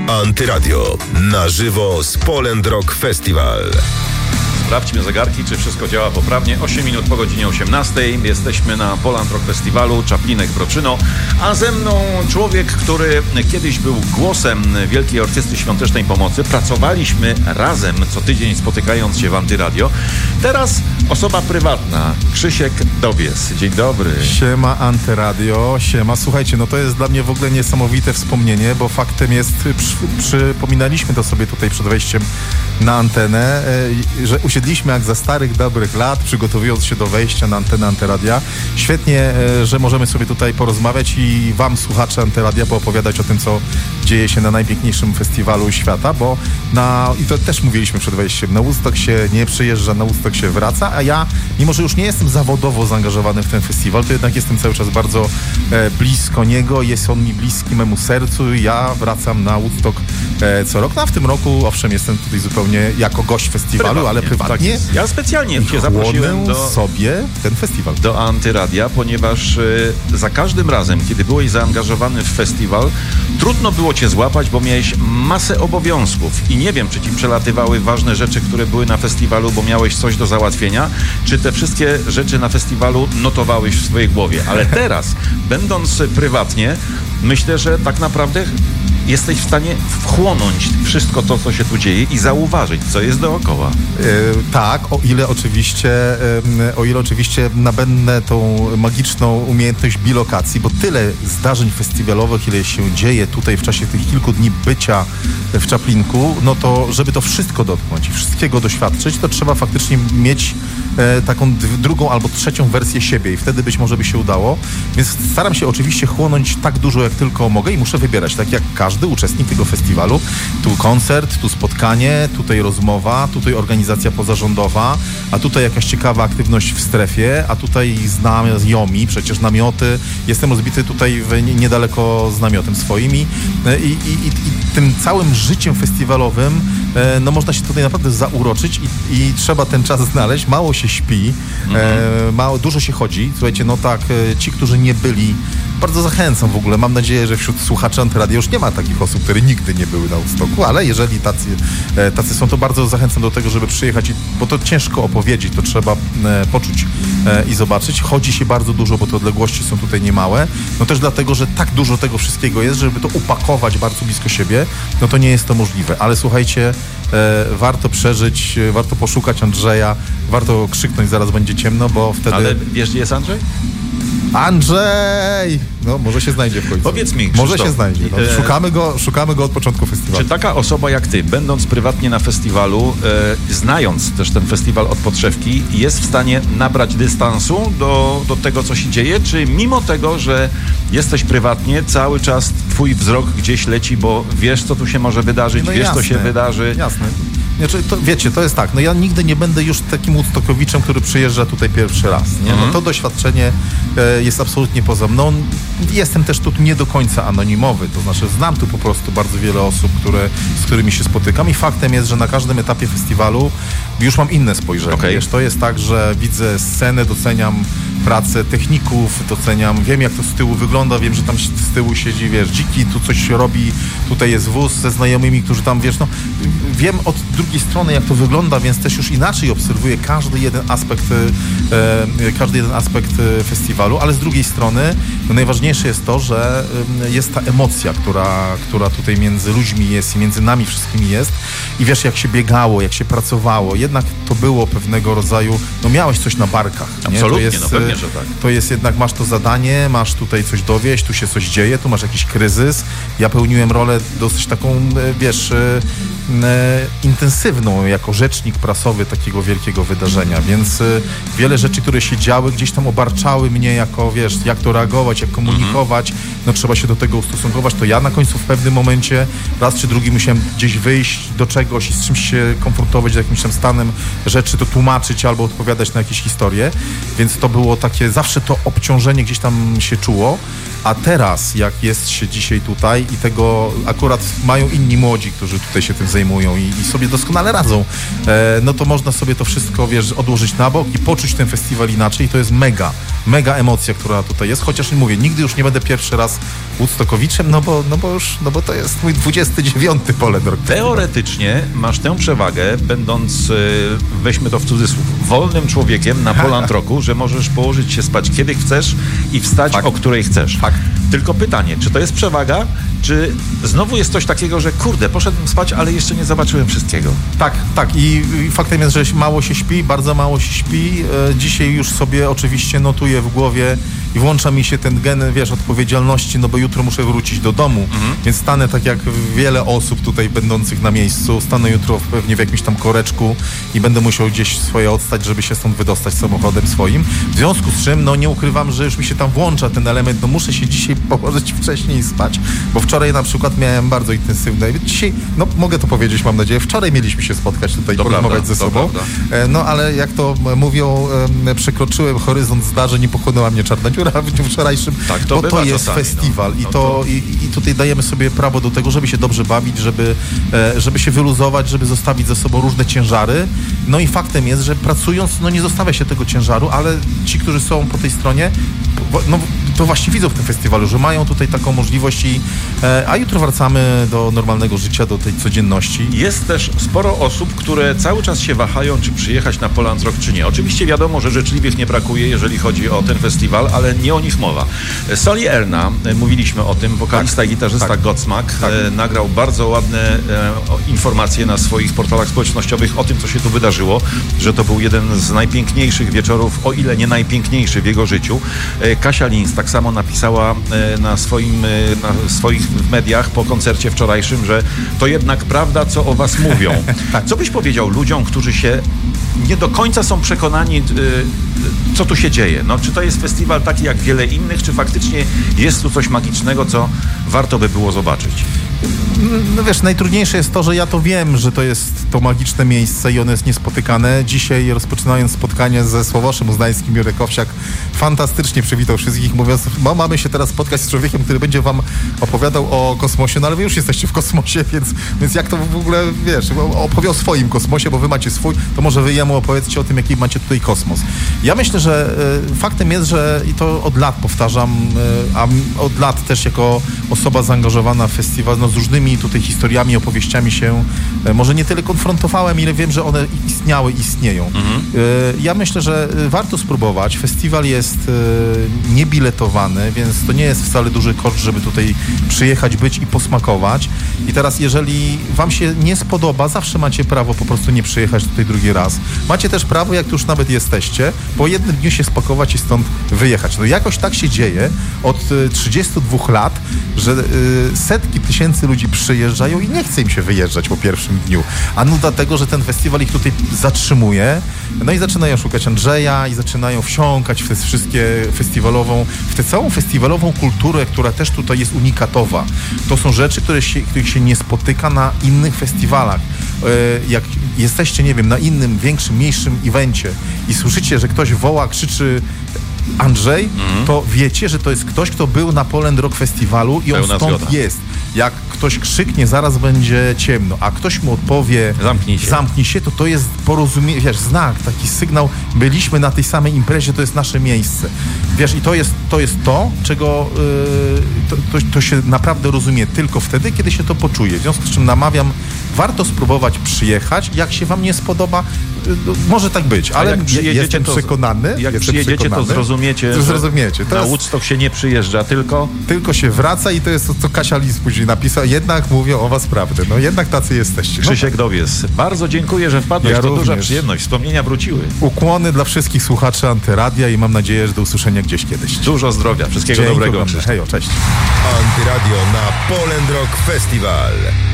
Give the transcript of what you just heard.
Antyradio. Na żywo z Poland Rock Festival. Sprawdźmy zegarki, czy wszystko działa poprawnie. 8 minut po godzinie 18. Jesteśmy na Poland Rock Festiwalu, Czaplinek Broczyno, a ze mną człowiek, który kiedyś był głosem Wielkiej Orkiestry Świątecznej Pomocy. Pracowaliśmy razem co tydzień, spotykając się w Antyradio. Teraz osoba prywatna, Krzysiek Dobies. Dzień dobry. Siema Antyradio, siema. Słuchajcie, no to jest dla mnie w ogóle niesamowite wspomnienie, bo faktem jest, przypominaliśmy to sobie tutaj przed wejściem na antenę, że usiedliśmy jak za starych, dobrych lat, przygotowując się do wejścia na antenę Antyradia. Świetnie, że możemy sobie tutaj porozmawiać i wam, słuchacze Antyradia, poopowiadać o tym, co dzieje się na najpiękniejszym festiwalu świata, bo i to też mówiliśmy przed wejściem, na Woodstock się nie przyjeżdża, na Woodstock się wraca, a ja, mimo że już nie jestem zawodowo zaangażowany w ten festiwal, to jednak jestem cały czas bardzo blisko niego, jest on mi bliski memu sercu i ja wracam na Woodstock co rok. No a w tym roku, owszem, jestem tutaj zupełnie jako gość festiwalu, ale prywatnie. Tak, ja specjalnie cię zaprosiłem sobie ten festiwal do Antyradia, ponieważ za każdym razem, kiedy byłeś zaangażowany w festiwal, trudno było cię złapać, bo miałeś masę obowiązków i nie wiem, czy ci przelatywały ważne rzeczy, które były na festiwalu, bo miałeś coś do załatwienia, czy te wszystkie rzeczy na festiwalu notowałeś w swojej głowie. Ale teraz, będąc prywatnie, myślę, że tak naprawdę jesteś w stanie wchłonąć wszystko to, co się tu dzieje i zauważyć, co jest dookoła. Tak, o ile oczywiście nabędę tą magiczną umiejętność bilokacji, bo tyle zdarzeń festiwalowych, ile się dzieje tutaj w czasie tych kilku dni bycia w Czaplinku, no to żeby to wszystko dotknąć i wszystkiego doświadczyć, to trzeba faktycznie mieć taką drugą albo trzecią wersję siebie i wtedy być może by się udało. Więc staram się oczywiście chłonąć tak dużo, jak tylko mogę i muszę wybierać, tak jak każdy uczestnik tego festiwalu. Tu koncert, tu spotkanie, tutaj rozmowa, tutaj organizacja pozarządowa, a tutaj jakaś ciekawa aktywność w strefie, a tutaj znajomi, przecież namioty. Jestem rozbity tutaj niedaleko z namiotem swoim i tym całym życiem festiwalowym no można się tutaj naprawdę zauroczyć i trzeba ten czas znaleźć. Mało się śpi, dużo się chodzi. Słuchajcie, no tak, ci, którzy nie byli, bardzo zachęcam w ogóle. Mam nadzieję, że wśród słuchaczy Antyradia już nie ma takich osób, które nigdy nie były na Woodstocku, ale jeżeli tacy są, to bardzo zachęcam do tego, żeby przyjechać, bo to ciężko opowiedzieć, to trzeba poczuć i zobaczyć. Chodzi się bardzo dużo, bo te odległości są tutaj niemałe. No też dlatego, że tak dużo tego wszystkiego jest, żeby to upakować bardzo blisko siebie, no to nie jest to możliwe. Ale słuchajcie, warto przeżyć, warto poszukać Andrzeja, warto krzyknąć, zaraz będzie ciemno, bo wtedy... Ale wiesz, gdzie jest Andrzej? Andrzej! No, może się znajdzie w końcu. Powiedz mi, Krzysztof, może się znajdzie. No, szukamy go od początku festiwalu. Czy taka osoba jak ty, będąc prywatnie na festiwalu, znając też ten festiwal od podszewki, jest w stanie nabrać dystansu do tego, co się dzieje? Czy mimo tego, że jesteś prywatnie, cały czas twój wzrok gdzieś leci, bo wiesz, co tu się może wydarzyć, no wiesz, jasne, co się wydarzy? Jasne. Znaczy, to, wiecie, to jest tak, no ja nigdy nie będę już takim Woodstockowiczem, który przyjeżdża tutaj pierwszy raz, nie? No to doświadczenie jest absolutnie poza mną. Jestem też tu nie do końca anonimowy, to znaczy znam tu po prostu bardzo wiele osób, z którymi się spotykam i faktem jest, że na każdym etapie festiwalu już mam inne spojrzenie. Okay. Wiesz, to jest tak, że widzę scenę, doceniam pracę techników, wiem jak to z tyłu wygląda, wiem, że tam z tyłu siedzi, wiesz, Dziki, tu coś robi, tutaj jest wóz ze znajomymi, którzy tam, wiesz, no wiem od drugiej strony jak to wygląda, więc też już inaczej obserwuję każdy jeden aspekt festiwalu, ale z drugiej strony no najważniejsze jest to, że jest ta emocja, która tutaj między ludźmi jest i między nami wszystkimi jest i wiesz, jak się biegało, jak się pracowało, jednak to było pewnego rodzaju, no miałeś coś na barkach. Absolutnie, no pewnie, że tak. To jest jednak, masz to zadanie, masz tutaj coś dowieść, tu się coś dzieje, tu masz jakiś kryzys. Ja pełniłem rolę dosyć taką, wiesz, intensywną jako rzecznik prasowy takiego wielkiego wydarzenia, więc wiele rzeczy, które się działy, gdzieś tam obarczały mnie jako, wiesz, jak to reagować, jak komunikować, no trzeba się do tego ustosunkować, to ja na końcu w pewnym momencie raz czy drugi musiałem gdzieś wyjść do czegoś i z czymś się konfrontować, z jakimś tam stanem rzeczy, to tłumaczyć albo odpowiadać na jakieś historie, więc to było takie, zawsze to obciążenie gdzieś tam się czuło, a teraz jak jest się dzisiaj tutaj i tego akurat mają inni młodzi, którzy tutaj się tym zajmują i sobie doskonale radzą, no to można sobie to wszystko, wiesz, odłożyć na bok i poczuć ten festiwal inaczej i to jest mega emocja, która tutaj jest, chociaż mówię, nigdy już nie będę pierwszy raz raz Woodstockowiczem, no bo to jest mój 29. Poland Rock Festival. Teoretycznie masz tę przewagę, będąc, weźmy to w cudzysłów, wolnym człowiekiem na Poland Rocku, że możesz położyć się spać kiedy chcesz i wstać o której chcesz. Tylko pytanie, czy to jest przewaga, czy znowu jest coś takiego, że kurde, poszedłem spać, ale jeszcze nie zobaczyłem wszystkiego. Tak. I faktem jest, że mało się śpi, bardzo mało się śpi. Dzisiaj już sobie oczywiście notuję w głowie i włącza mi się ten gen, odpowiedzialności, no bo jutro muszę wrócić do domu, więc stanę tak jak wiele osób tutaj będących na miejscu, stanę jutro pewnie w jakimś tam koreczku i będę musiał gdzieś swoje odstać, żeby się stąd wydostać samochodem swoim. W związku z czym, nie ukrywam, że już mi się tam włącza ten element, muszę się dzisiaj położyć wcześniej i spać, bo wczoraj na przykład miałem bardzo intensywne, dzisiaj, mogę to powiedzieć, mam nadzieję, wczoraj mieliśmy się spotkać tutaj, porozmawiać ze sobą, ale jak to mówią, przekroczyłem horyzont zdarzeń i pochłonęła mnie czarna dziura w dniu wczorajszym, bo to jest czasami, festiwal i tutaj dajemy sobie prawo do tego, żeby się dobrze bawić, żeby się wyluzować, żeby zostawić ze sobą różne ciężary. No i faktem jest, że pracując, nie zostawia się tego ciężaru, ale ci, którzy są po tej stronie, to właśnie widzą w tym festiwalu, że mają tutaj taką możliwość a jutro wracamy do normalnego życia, do tej codzienności. Jest też sporo osób, które cały czas się wahają, czy przyjechać na Poland Rock, czy nie. Oczywiście wiadomo, że życzliwych nie brakuje, jeżeli chodzi o ten festiwal, ale nie o nich mowa. Soli Erna, mówiliśmy o tym, wokalista i gitarzysta Godsmack, nagrał bardzo ładne informacje na swoich portalach społecznościowych o tym, co się tu wydarzyło, że to był jeden z najpiękniejszych wieczorów, o ile nie najpiękniejszy w jego życiu. Kasia Linz tak samo napisała na swoich mediach po koncercie wczorajszym, że to jednak prawda, co o was mówią. Co byś powiedział ludziom, którzy się nie do końca są przekonani, co tu się dzieje? Czy to jest festiwal taki jak wiele innych, czy faktycznie jest tu coś magicznego, co warto by było zobaczyć? Najtrudniejsze jest to, że ja to wiem, że to jest to magiczne miejsce i ono jest niespotykane. Dzisiaj, rozpoczynając spotkanie ze Sławoszem Uznańskim, Jurek Owsiak fantastycznie przywitał wszystkich, mówiąc, mamy się teraz spotkać z człowiekiem, który będzie wam opowiadał o kosmosie, ale wy już jesteście w kosmosie, więc jak to w ogóle, opowie o swoim kosmosie, bo wy macie swój, to może wy jemu opowiedzcie o tym, jaki macie tutaj kosmos. Ja myślę, że faktem jest, że i to od lat powtarzam, a od lat też jako osoba zaangażowana w festiwal, z różnymi tutaj historiami, opowieściami się może nie tyle konfrontowałem, ile wiem, że one istnieją. Ja myślę, że warto spróbować. Festiwal jest niebiletowany, więc to nie jest wcale duży koszt, żeby tutaj przyjechać, być i posmakować. I teraz, jeżeli wam się nie spodoba, zawsze macie prawo po prostu nie przyjechać tutaj drugi raz. Macie też prawo, jak tu już nawet jesteście, po jednym dniu się spakować i stąd wyjechać. Jakoś tak się dzieje od 32 lat, że setki tysięcy ludzi przyjeżdżają i nie chce im się wyjeżdżać po pierwszym dniu. A dlatego, że ten festiwal ich tutaj zatrzymuje. I zaczynają szukać Andrzeja i zaczynają wsiąkać w tę w tę całą festiwalową kulturę, która też tutaj jest unikatowa. To są rzeczy, których się nie spotyka na innych festiwalach. Jak jesteście, nie wiem, na innym, większym, mniejszym evencie i słyszycie, że ktoś woła, krzyczy Andrzej, to wiecie, że to jest ktoś, kto był na Poland Rock Festiwalu i on stąd jest. Jak ktoś krzyknie, zaraz będzie ciemno, a ktoś mu odpowie, zamknij się, to jest porozumienie, znak, taki sygnał, byliśmy na tej samej imprezie, to jest nasze miejsce. I to jest to, czego to się naprawdę rozumie tylko wtedy, kiedy się to poczuje. W związku z czym namawiam, warto spróbować przyjechać. Jak się wam nie spodoba, może tak być, ale jestem przekonany. Jak przyjedziecie, to zrozumiecie. Na Woodstock się nie przyjeżdża, tylko się wraca i to jest to, co Kasia Linz później napisała. Jednak mówią o was prawdę. Jednak tacy jesteście. Krzysiek Dowies, bardzo dziękuję, że wpadłeś. To duża przyjemność. Wspomnienia wróciły. Ukłony dla wszystkich słuchaczy Antyradia i mam nadzieję, że do usłyszenia gdzieś kiedyś. Dużo zdrowia. Wszystkiego dobrego. Hejo, cześć. Antyradio na Poland Rock Festival.